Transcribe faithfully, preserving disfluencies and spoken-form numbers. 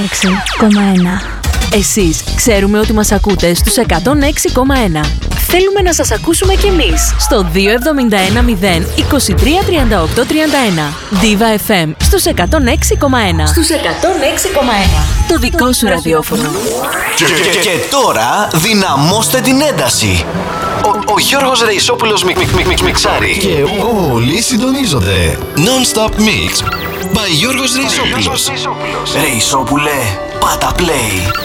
έξι κόμμα ένα. Εσείς ξέρουμε ότι μας ακούτε στους εκατόν έξι κόμμα ένα. Θέλουμε να σας ακούσουμε κι εμείς στο δύο εβδομήντα ένα μηδέν είκοσι τρία τριάντα οκτώ τριάντα ένα. Diva εφ εμ στους εκατόν έξι κόμμα ένα. Στους εκατόν έξι κόμμα ένα. Το δικό σου ραδιόφωνο. Και, και, και τώρα δυναμώστε την ένταση. Ο, ο Γιώργος Ρεϊσόπουλος μικ, μικ, μικ, μικ, μιξάρει. Και όλοι συντονίζονται. Non-stop mix by Γιώργος Ρεϊσόπουλος. Ρεϊσόπουλε, πάτα play.